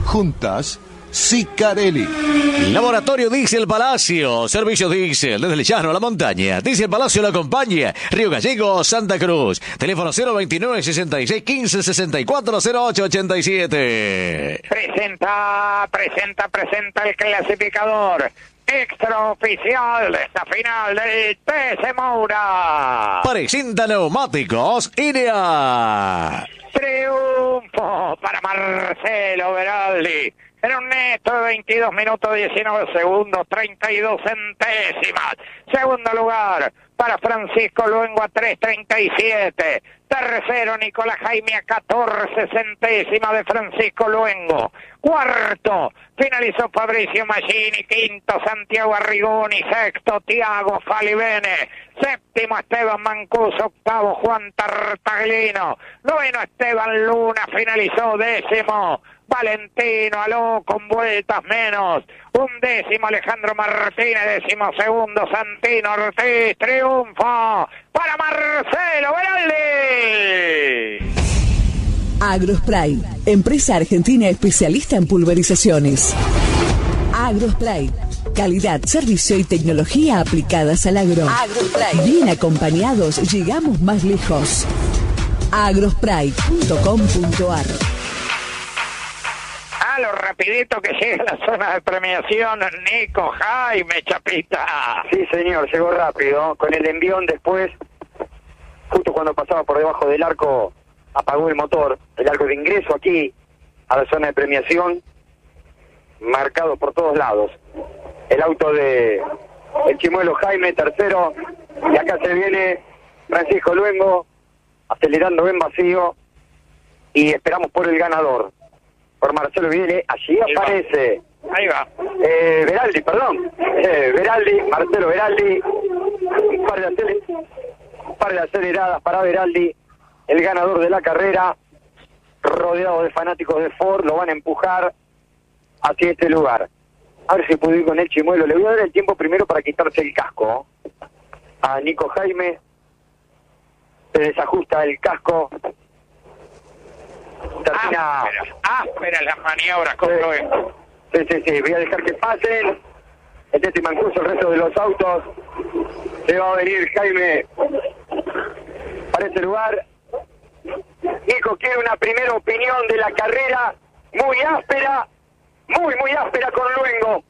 Juntas, Sicarelli. Laboratorio Diesel Palacio, servicio diésel desde el llano a la montaña. Diesel Palacio lo acompaña. Río Gallegos, Santa Cruz. Teléfono 029 66 15 64 08 87. Presenta el clasificador extraoficial de esta final del TC Moura. Presenta Neumáticos INEA. Triunfo para Marcelo Beraldi en un neto de 22 minutos 19 segundos 32 centésimas. Segundo lugar para Francisco Luengo a 3:37. Tercero Nicolás Jaime a 14 centésimas de Francisco Luengo. Cuarto finalizó Fabricio Maggini. Quinto Santiago Arrigoni. Sexto Tiago Falibene. Séptimo Esteban Mancuso. Octavo Juan Tartaglino. Noveno Esteban Luna. Finalizó décimo Valentino Aló con vueltas menos. 11º Alejandro Martínez. 12º Santino Ortiz. Triunfo para Marcelo Beraldi. Agrospray, empresa argentina especialista en pulverizaciones. Agrospray, calidad, servicio y tecnología aplicadas al agro. Agrospray. Bien acompañados, llegamos más lejos. agrospray.com.ar. A lo rapidito que llega a la zona de premiación, Nico Jaime, Chapita. Sí, señor, llegó rápido, con el envión después, justo cuando pasaba por debajo del arco, apagó el motor, el arco de ingreso aquí, a la zona de premiación, marcado por todos lados. El auto de el chimuelo Jaime, tercero, y acá se viene Francisco Luengo, acelerando en vacío, y esperamos por el ganador, por Marcelo Viene. Allí aparece Ahí va. Beraldi, perdón. Beraldi, Marcelo Beraldi. Un par de aceleradas para Beraldi, el ganador de la carrera, rodeado de fanáticos de Ford, lo van a empujar hacia este lugar. A ver si puedo ir con el chimuelo. Le voy a dar el tiempo primero para quitarse el casco a Nico Jaime. Se desajusta el casco. Termina. Áspera las maniobras con Luengo. Sí. Voy a dejar que pasen. Este Mancuso, el resto de los autos. Se va a venir Jaime para este lugar. Nico quiere una primera opinión de la carrera. Muy áspera. Muy áspera con Luengo.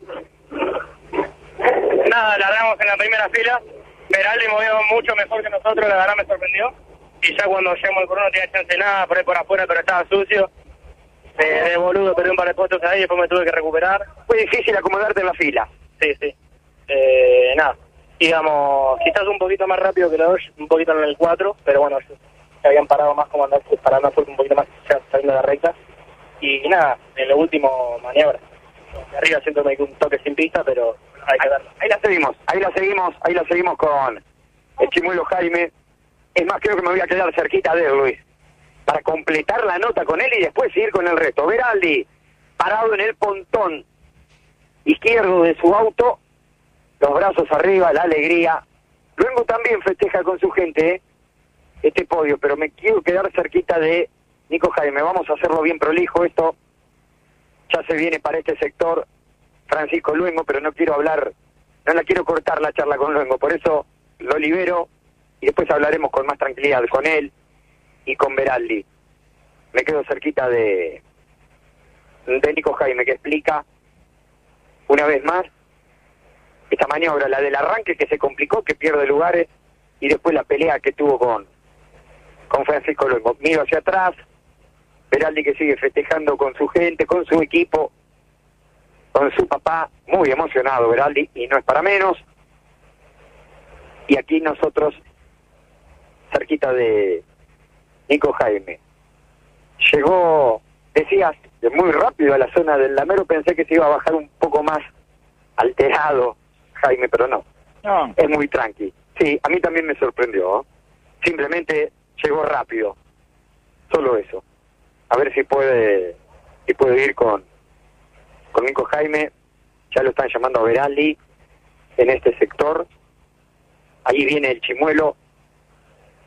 Nada, largamos en la primera fila. Beraldi movió mucho mejor que nosotros, la verdad me sorprendió. Y ya cuando llegamos al corona no tenía chance de nada, por ahí por afuera, pero estaba sucio. De boludo perdí un par de puestos ahí y después me tuve que recuperar. Fue difícil acomodarte en la fila. Sí. Nada, íbamos quizás un poquito más rápido que la 2, un poquito en el 4, pero bueno, se habían parado más como andar, parando un poquito más ya saliendo de la recta. Y nada, en lo último maniobra. De arriba siento que un toque sin pista, pero hay que darlo. Ahí la seguimos con el chimuelo Jaime. Es más, creo que me voy a quedar cerquita de él, Luis, para completar la nota con él y después seguir con el resto. Beraldi, parado en el pontón izquierdo de su auto, los brazos arriba, la alegría. Luego también festeja con su gente este podio, pero me quiero quedar cerquita de Nico Jaime. Vamos a hacerlo bien prolijo esto. Ya se viene para este sector Francisco Luengo, pero no la quiero cortar la charla con Luengo, por eso lo libero y después hablaremos con más tranquilidad con él y con Beraldi. Me quedo cerquita de Nico Jaime, que explica una vez más esta maniobra, la del arranque que se complicó, que pierde lugares, y después la pelea que tuvo con Francisco Luengo. Miro hacia atrás, Beraldi que sigue festejando con su gente, con su equipo, con su papá, muy emocionado Beraldi, y no es para menos. Y aquí nosotros, cerquita de Nico Jaime. Llegó, decías, muy rápido a la zona del Lamero, pensé que se iba a bajar un poco más alterado Jaime, pero no. Es muy tranqui. Sí, a mí también me sorprendió. Simplemente llegó rápido. Solo eso. A ver si puede ir con Nico Jaime. Ya lo están llamando a Beraldi en este sector. Ahí viene el chimuelo.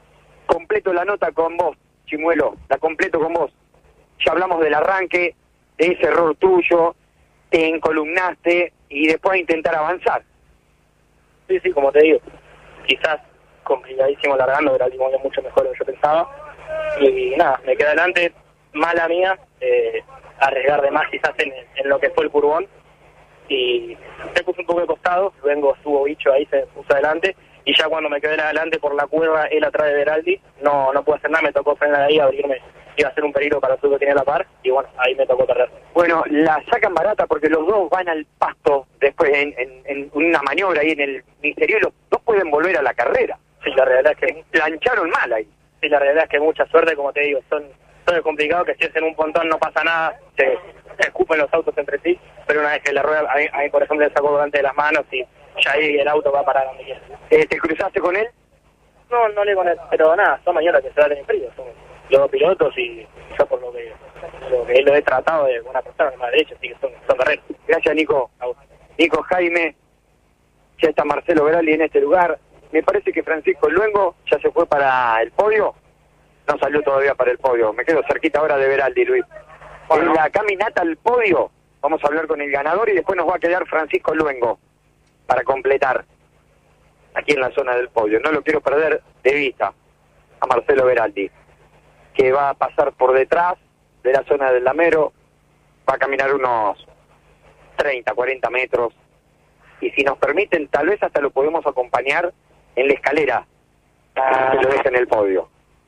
Completo la nota con vos, chimuelo. La completo con vos. Ya hablamos del arranque. de ese error tuyo, te encolumnaste y después intentar avanzar. Sí, como te digo, quizás complicadísimo largando, pero algo mucho mejor de lo que yo pensaba. Y nada, me quedé adelante, mala mía, arriesgar de más quizás en lo que fue el curvón. Y se puso un poco de costado, luego estuvo bicho ahí, se puso adelante. Y ya cuando me quedé adelante por la curva, él atrás de Beraldi, no pude hacer nada, me tocó frenar ahí, abrirme, iba a ser un peligro para todo que tenía a la par, y bueno, ahí me tocó perder. Bueno, la sacan barata porque los dos van al pasto después en una maniobra ahí en el Misterio y los dos pueden volver a la carrera. Sí, la realidad es que plancharon mal ahí. Sí, la realidad es que mucha suerte, como te digo, son complicados, que si es en un pontón no pasa nada, se escupen los autos entre sí, pero una vez que la rueda, a mí por ejemplo le sacó delante de las manos y ya ahí el auto va para donde quiera. ¿Te cruzaste con él? No le con él, pero nada, son mañoras que se dan en frío, son los dos pilotos y yo por lo que lo he tratado de una persona de más derecha, así que son guerreros. Gracias, Nico. Nico, Jaime, ya está Marcelo Beraldi en este lugar. Me parece que Francisco Luengo ya se fue para el podio. No salió todavía para el podio. Me quedo cerquita ahora de Beraldi, Luis. Bueno, en la caminata al podio vamos a hablar con el ganador y después nos va a quedar Francisco Luengo para completar aquí en la zona del podio. No lo quiero perder de vista a Marcelo Beraldi, que va a pasar por detrás de la zona del Damero, va a caminar unos 30, 40 metros, y si nos permiten, tal vez hasta lo podemos acompañar en la escalera que lo deja en el podio.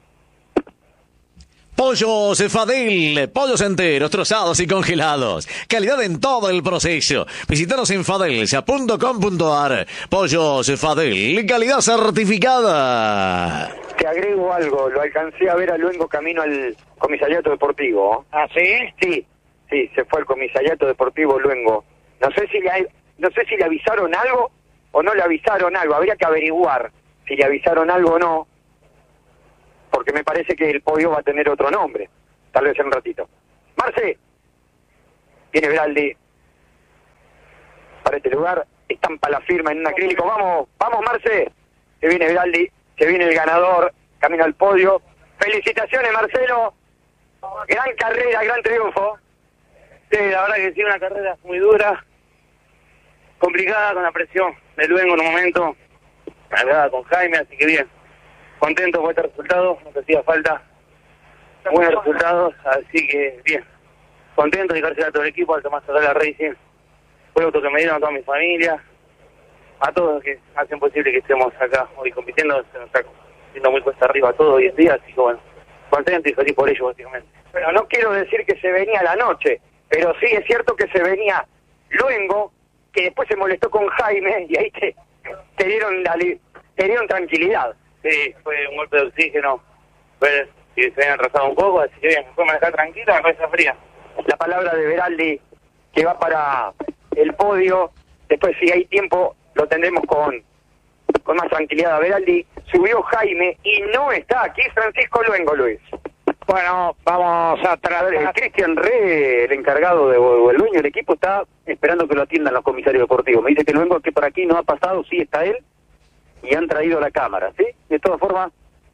Pollos Fadel, pollos enteros, trozados y congelados. Calidad en todo el proceso. Visítanos en fadelsa.com.ar. Pollos Fadel, calidad certificada. Te agrego algo, lo alcancé a ver a Luengo camino al comisariato deportivo. ¿Ah, sí? Sí, se fue al comisariato deportivo Luengo. No sé si le avisaron algo o no le avisaron algo, habría que averiguar si le avisaron algo o no, porque me parece que el podio va a tener otro nombre, tal vez en un ratito. Marce, viene Beraldi para este lugar, estampa la firma en un acrílico, vamos Marce, se viene Beraldi, se viene el ganador, camina al podio. Felicitaciones, Marcelo, gran carrera, gran triunfo. Sí, la verdad que sí, una carrera muy dura, complicada, con la presión de Luengo en un momento, cargada con Jaime, así que bien. Contento con este resultado, no te hacía falta. Buenos resultados, así que bien. Contento y gracias a todo el equipo, al Tomás Sotala Racing. Fue el auto que me dieron a toda mi familia, a todos los que hacen posible que estemos acá hoy compitiendo. Se nos está haciendo muy cuesta arriba todo hoy en día, así que bueno, contento y feliz por ello, básicamente. Pero no quiero decir que se venía la noche, pero sí es cierto que se venía Luengo, que después se molestó con Jaime y ahí te dieron tranquilidad. Sí, fue un golpe de oxígeno, pues si se habían atrasado un poco, así que bien, me fue manejar tranquila, cabeza fría. La palabra de Beraldi, que va para el podio, después si hay tiempo lo tendremos con más tranquilidad. Beraldi, subió Jaime y no está aquí Francisco Luengo, Luis. Bueno, vamos a tratar. Cristian Re, el encargado o el dueño del equipo, está esperando que lo atiendan los comisarios deportivos. Me dice que Luengo, que por aquí no ha pasado, sí está él, y han traído la cámara, ¿sí? De todas formas,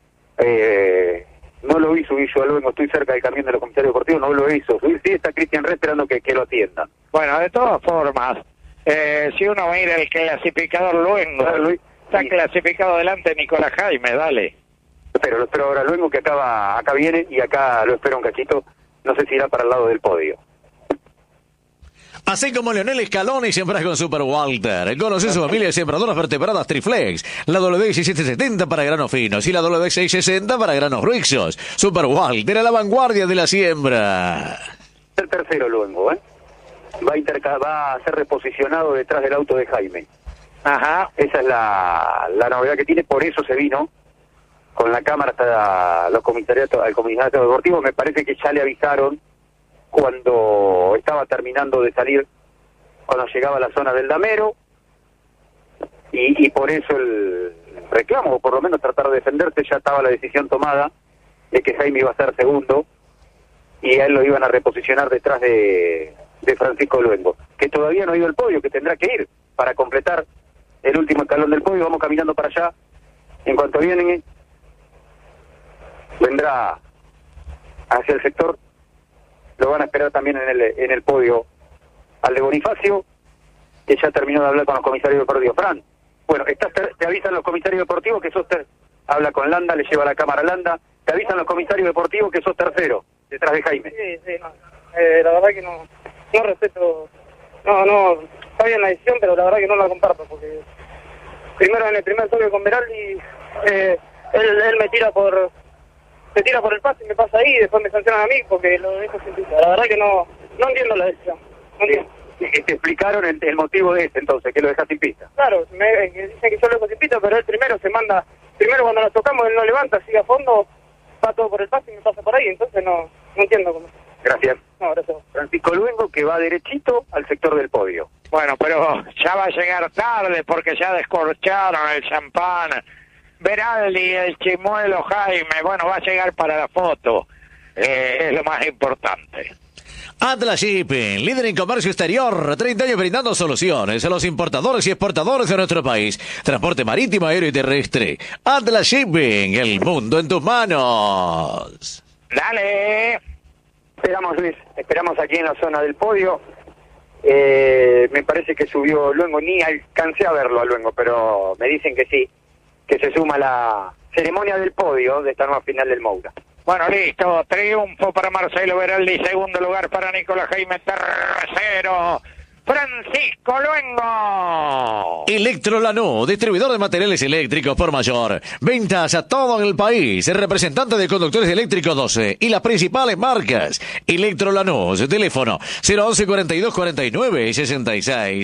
no lo vi subir yo a Luengo, estoy cerca del camión de los comisarios deportivos, no lo hizo subir, sí está Cristian Re esperando que lo atiendan. Bueno, de todas formas, si uno mira el clasificador Luengo, está clasificado delante Nicolás Jaime, dale. Lo espero ahora Luengo, que acá viene y acá lo espero un cachito, no sé si irá para el lado del podio. Así como Leonel Scaloni siembra con Super Walter. Conoce su familia de sembradoras vertebradas Triflex. La W1770 para granos finos y la W660 para granos gruesos. Super Walter a la vanguardia de la siembra. El tercero Luengo, va a ser reposicionado detrás del auto de Jaime. Ajá. Esa es la novedad que tiene, por eso se vino con la cámara hasta al comisariato deportivo. Me parece que ya le avisaron cuando estaba terminando de salir, cuando llegaba a la zona del Damero, y por eso el reclamo, o por lo menos tratar de defenderse. Ya estaba la decisión tomada de que Jaime iba a ser segundo y a él lo iban a reposicionar detrás de Francisco Luengo, que todavía no ha ido al podio, que tendrá que ir para completar el último escalón del podio. Vamos caminando para allá. En cuanto vienen, vendrá hacia el sector lo van a esperar también en el podio al de Bonifacio, que ya terminó de hablar con los comisarios deportivos. Fran, bueno, te avisan los comisarios deportivos que sos habla con Landa, le lleva la cámara a Landa, te avisan los comisarios deportivos que sos tercero, detrás de Jaime. Sí, no. La verdad que no respeto, no, está bien la decisión, pero la verdad que no la comparto, porque primero en el primer toque con Beraldi, él me tira por el pase y me pasa ahí, y después me sancionan a mí porque lo dejo sin pista. La verdad que no entiendo la decisión. No entiendo. Te explicaron el motivo de entonces, que lo dejas sin pista. Claro, dicen que yo lo dejo sin pista, pero él primero cuando nos tocamos, él no levanta, sigue a fondo, va todo por el pase y me pasa por ahí, entonces no entiendo cómo. Gracias. No, gracias. Francisco Luengo, que va derechito al sector del podio. Bueno, pero ya va a llegar tarde porque ya descorcharon el champán. Beraldi, el chimuelo Jaime, bueno, va a llegar para la foto. Es lo más importante. Atlas Shipping, líder en comercio exterior, 30 años brindando soluciones a los importadores y exportadores de nuestro país. Transporte marítimo, aéreo y terrestre. Atlas Shipping, el mundo en tus manos. Dale. Esperamos, Luis, aquí en la zona del podio. Me parece que subió Luengo, ni alcancé a verlo a Luengo, pero me dicen que sí, que se suma a la ceremonia del podio de esta nueva final del Moura. Bueno, listo, triunfo para Marcelo Beraldi, segundo lugar para Nicolás Jaime, tercero Francisco Luengo. Electrolanú, distribuidor de materiales eléctricos por mayor. Ventas a todo el país. Representante de conductores eléctricos 12 y las principales marcas. Electrolanú, teléfono 011 42 49 66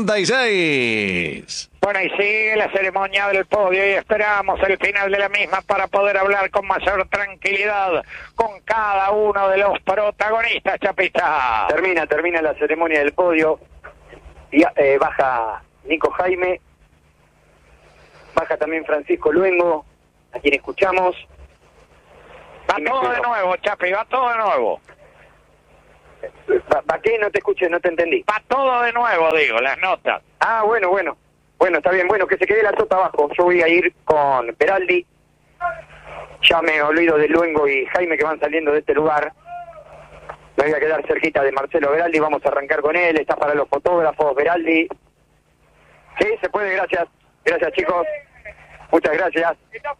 66. Bueno, y sigue la ceremonia del podio y esperamos el final de la misma para poder hablar con mayor tranquilidad con cada uno de los protagonistas, Chapita. Termina la ceremonia del podio y baja Nico Jaime, baja también Francisco Luengo, a quien escuchamos. Va todo de nuevo, Chapi, va todo de nuevo. ¿Va qué? No te escuché, no te entendí. Va todo de nuevo, digo, las notas. Ah, bueno, está bien, bueno, que se quede la tota abajo. Yo voy a ir con Beraldi. Ya me olvido de Luengo y Jaime que van saliendo de este lugar. Me voy a quedar cerquita de Marcelo Beraldi, vamos a arrancar con él. Está para los fotógrafos, Beraldi. Sí, se puede, gracias. Gracias, chicos. Muchas gracias.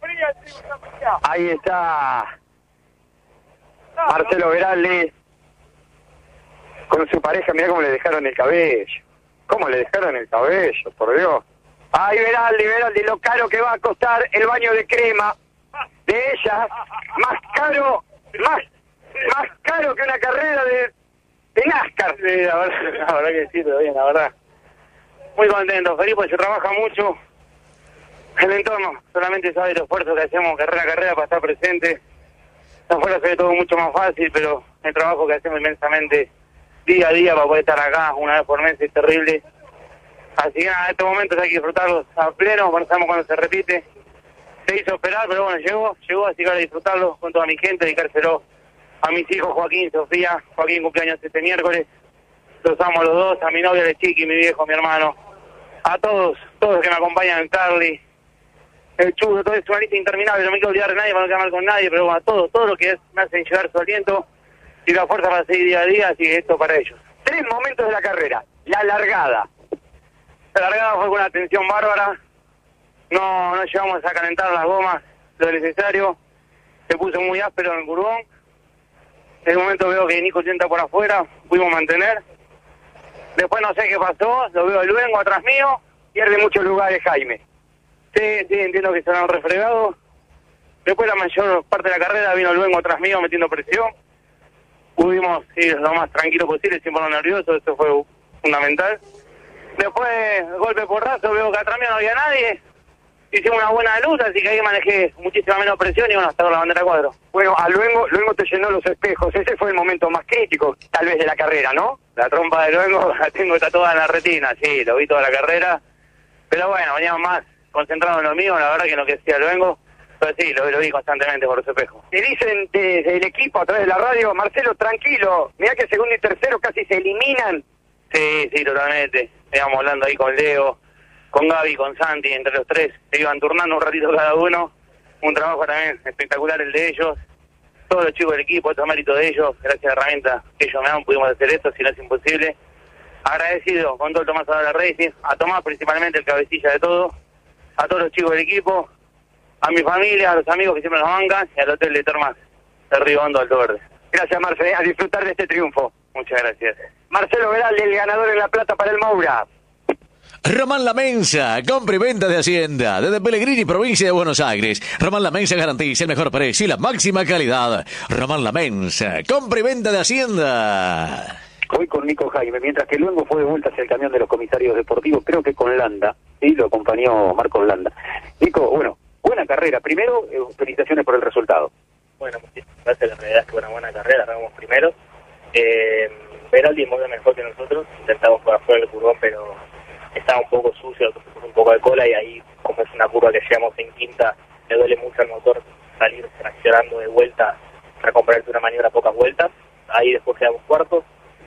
Ahí está Marcelo Beraldi con su pareja. Mirá cómo le dejaron el cabello. ¿Cómo le dejaron el cabello, por Dios? Ay, Beraldi, lo caro que va a costar el baño de crema de ella. Más caro que una carrera de NASCAR. Sí, la verdad que sí, pero bien, la verdad. Muy contento, feliz porque se trabaja mucho. El entorno solamente sabe el esfuerzo que hacemos carrera a carrera para estar presente. Afuera se ve todo mucho más fácil, pero el trabajo que hacemos inmensamente día a día para poder estar acá una vez por mes es terrible. Así que nada, en estos momentos hay que disfrutarlos a pleno, bueno, sabemos cuando se repite. Se hizo esperar, pero bueno, llegó, así que ahora disfrutarlo con toda mi gente, dedicárselo a mis hijos Joaquín y Sofía. Joaquín cumpleaños este miércoles, los amo a los dos, a mi novia de Chiqui, mi viejo, mi hermano, a todos que me acompañan, el Charlie, el Chudo, todo es una lista interminable, no me quiero olvidar de nadie para no quedar mal con nadie, pero bueno, todo lo que me hacen llegar su aliento y la fuerza para seguir día a día, así que esto para ellos. 3 momentos de la carrera. La largada. La largada fue con una tensión bárbara, no llegamos a calentar las gomas lo necesario, se puso muy áspero en el curbón. En el momento veo que Nico sienta por afuera, pudimos mantener. Después no sé qué pasó, lo veo el Luengo atrás mío. Pierde muchos lugares Jaime. Sí, entiendo que se han refregado. Después la mayor parte de la carrera vino el Luengo atrás mío metiendo presión. Pudimos ir lo más tranquilo posible, sin ponernos nerviosos, eso fue fundamental. Después, golpe porrazo, veo que atrás mío no había nadie. Hicimos una buena luz, así que ahí manejé muchísima menos presión y bueno, hasta con la bandera cuadro. Bueno, a Luengo te llenó los espejos. Ese fue el momento más crítico, tal vez, de la carrera, ¿no? La trompa de Luengo la tengo tatuada en la retina, sí, lo vi toda la carrera. Pero bueno, veníamos más concentrados en lo mío, la verdad, que en lo que hacía Luengo. Pero sí, lo vi constantemente por los espejos. Te dicen desde el equipo, a través de la radio, Marcelo, tranquilo, mirá que segundo y tercero casi se eliminan. Sí, totalmente. Íbamos hablando ahí con Leo, con Gaby, con Santi, entre los tres. Se iban turnando un ratito cada uno. Un trabajo también espectacular el de ellos. todos los chicos del equipo, esto es mérito de ellos, gracias a la herramienta que ellos me dan pudimos hacer esto, si no es imposible. Agradecido con todo el Tomás Adala Racing, a Tomás principalmente, el cabecilla de todo, a todos los chicos del equipo, a mi familia, a los amigos que siempre nos bancan y al Hotel de Termas de Río Hondo, Alto Verde. Gracias, Marce, a disfrutar de este triunfo. Muchas gracias. Marcelo Veraldi, el ganador en La Plata para el Moura. Román La Mensa, compra y venta de Hacienda, desde Pellegrini, provincia de Buenos Aires. Román La Mensa garantiza el mejor precio y la máxima calidad. Román La Mensa, compra y venta de Hacienda. Hoy con Nico Jaime, mientras que luego fue de vuelta hacia el camión de los comisarios deportivos, creo que con Landa, sí, lo acompañó Marcos Landa. Nico, bueno, buena carrera. Primero, felicitaciones por el resultado. Bueno, muchísimas gracias, la realidad es que fue una buena carrera, arrancamos primero. Veraldi muy mejor que nosotros, intentamos por afuera del curvón, pero estaba un poco sucio, un poco de cola y ahí, como es una curva que llegamos en quinta, le duele mucho al motor salir traccionando de vuelta para comprarte una maniobra a pocas vueltas. Ahí después quedamos cuartos,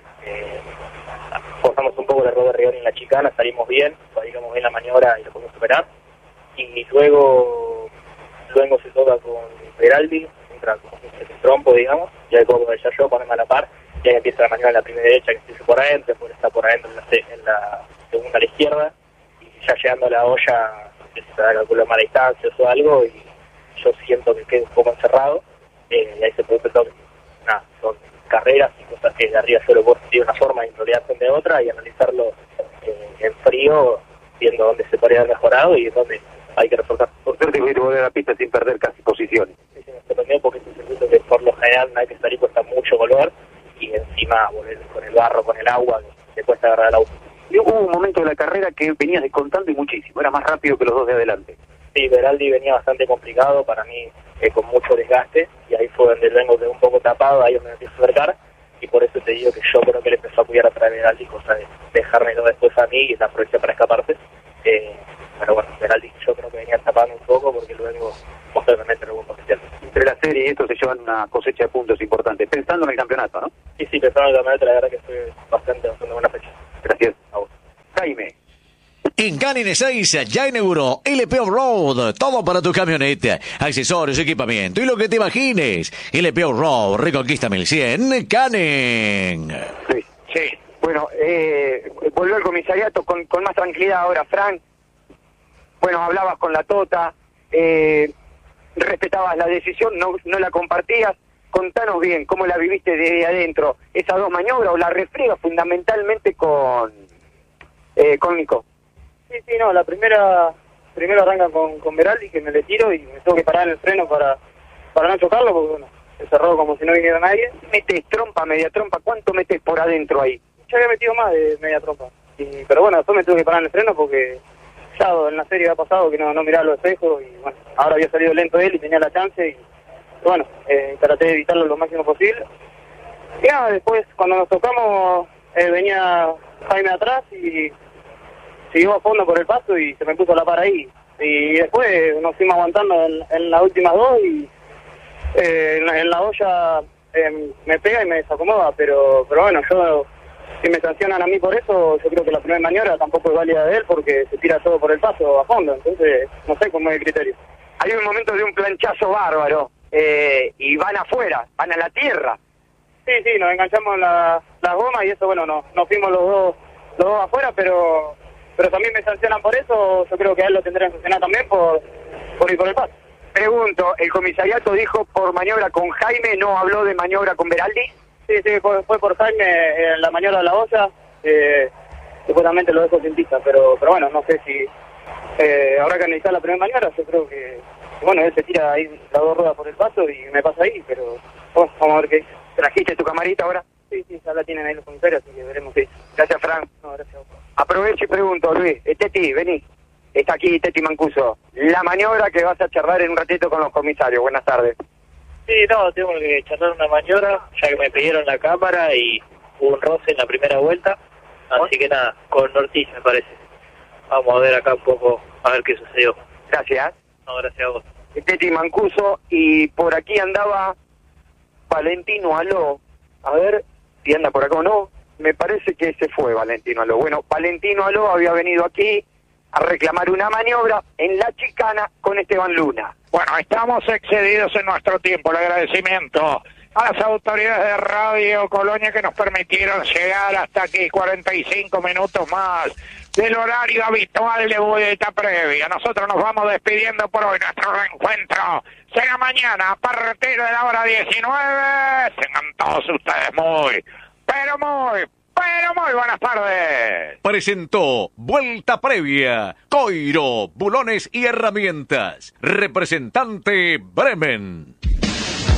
forzamos un poco el error de Rioni en la chicana, salimos bien, fabricamos bien la maniobra y lo pudimos superar. Y luego se toca con Veraldi, entra como un trompo, digamos, y ahí puedo ya yo ponerme a la par, y ahí empieza la maniobra en la primera derecha que estoy por adentro, después está por adentro en la segunda a la izquierda, y ya llegando a la olla se calcula más distancias o algo, y yo siento que quedo un poco encerrado, y ahí se produce todo. Nada, son carreras y cosas que de arriba yo lo puedo sentir de una forma y en realidad son de otra, y analizarlo en frío, viendo dónde se podría haber mejorado y dónde hay que reforzar. Por suerte pudiste volver a la pista sin perder casi posiciones. Sí, me sorprendió porque es un circuito que por lo general no hay que salir, cuesta mucho volver, y encima volver con el barro, con el agua, que te cuesta agarrar el auto. Y hubo un momento de la carrera que venías descontando y muchísimo, era más rápido que los dos de adelante. Sí, Veraldi venía bastante complicado, para mí con mucho desgaste, y ahí fue donde el vengo quedó un poco tapado, ahí donde me empiezo a acercar, y por eso te digo que yo creo que le empezó a cuidar atrás de Veraldi, cosa de dejármelo después a mí y la aproveché para escaparse. Pero bueno, Veraldi yo creo que venía tapando un poco porque el vengo posiblemente lo potencial. Entre la serie y esto se llevan una cosecha de puntos importante, pensando en el campeonato, ¿no? Sí, pensando en el campeonato, la verdad que fue bastante buena fecha. Gracias a vos. Jaime. En Canin Ezeiza ya inauguró LP Off-Road, todo para tu camioneta, accesorios, equipamiento y lo que te imagines. LP Off-Road, Reconquista 1100, Canin. Sí. Bueno, volvió el comisariato con más tranquilidad ahora, Frank. Bueno, hablabas con la Tota, respetabas la decisión, no la compartías. Contanos bien, ¿cómo la viviste desde adentro? ¿Esas dos maniobras o la refriega fundamentalmente con Nico? Sí, no, la primero arranca con Veraldi, que me le tiro y me tengo que parar en el freno para no chocarlo, porque bueno, se cerró como si no viniera nadie. ¿Metes trompa, media trompa? ¿Cuánto metes por adentro ahí? Yo había metido más de media trompa, pero bueno, después me tuve que parar en el freno porque ya en la serie había pasado que no miraba los espejos y bueno, ahora había salido lento él y tenía la chance y bueno, traté de evitarlo lo máximo posible. Y nada, después cuando nos tocamos venía Jaime atrás y siguió a fondo por el paso y se me puso la par ahí. Y después nos fuimos aguantando en las últimas dos y en la olla me pega y me desacomoda, pero bueno, yo si me sancionan a mí por eso, yo creo que la primera maniobra tampoco es válida de él porque se tira todo por el paso a fondo, entonces no sé cómo es el criterio. Hay un momento de un planchazo bárbaro y van afuera, van a la tierra. Sí, nos enganchamos en las gomas y eso, bueno, nos fuimos los dos afuera, pero también me sancionan por eso, yo creo que a él lo tendrán que sancionar también por ir por el paso. Pregunto, ¿el comisariato dijo por maniobra con Jaime, no habló de maniobra con Veraldi? Sí, fue por Jaime en la maniobra de la olla, supuestamente lo dejo sin pista, pero bueno, no sé si habrá que analizar la primera maniobra, yo creo que, bueno, él se tira ahí las dos ruedas por el paso y me pasa ahí, pero bueno, vamos a ver qué dice. ¿Trajiste tu camarita ahora? Sí, ya la tienen ahí los comisarios, así que veremos qué dice. Gracias, Frank. No, gracias a vos. Aprovecho y pregunto, Luis, Teti, vení. Está aquí Teti Mancuso. La maniobra que vas a charlar en un ratito con los comisarios. Buenas tardes. Sí, no, tengo que charlar una maniobra, ya que me pidieron la cámara y hubo un roce en la primera vuelta, así que nada, con Ortiz me parece. Vamos a ver acá un poco, a ver qué sucedió. Gracias. No, gracias a vos. Teti Mancuso, y por aquí andaba Valentino Aló. A ver si anda por acá o no. Me parece que se fue Valentino Aló. Bueno, Valentino Aló había venido aquí a reclamar una maniobra en la chicana con Esteban Luna. Bueno, estamos excedidos en nuestro tiempo. El agradecimiento a las autoridades de Radio Colonia que nos permitieron llegar hasta aquí 45 minutos más del horario habitual de Vuelta Previa. Nosotros nos vamos despidiendo por hoy. Nuestro reencuentro será mañana a partir de la hora 19. Tengan todos ustedes pero muy buenas tardes. Presentó Vuelta Previa, Coiro, Bulones y Herramientas. Representante Bremen.